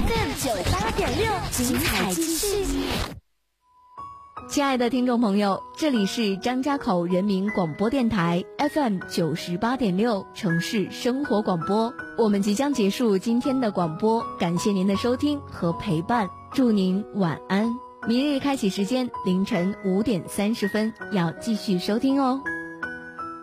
FM98.6，精彩继续。 亲爱的听众朋友，这里是张家口人民广播电台 FM98.6 城市生活广播，我们即将结束今天的广播，感谢您的收听和陪伴，祝您晚安。明日开启时间凌晨5点30分，要继续收听哦。